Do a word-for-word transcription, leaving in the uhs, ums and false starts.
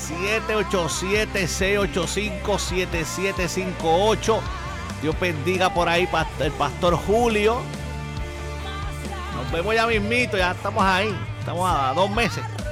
siete ocho siete, seis ocho cinco, siete siete cinco ocho. Dios bendiga por ahí el pastor Julio. Nos vemos ya mismito, ya estamos ahí. Estamos a dos meses.